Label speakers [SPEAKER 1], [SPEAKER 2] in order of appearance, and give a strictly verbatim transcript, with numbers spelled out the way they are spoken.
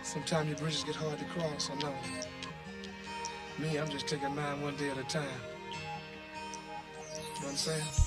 [SPEAKER 1] Sometimes your bridges get hard to cross, I know. Me, I'm just taking mine one day at a time. You know what I'm saying?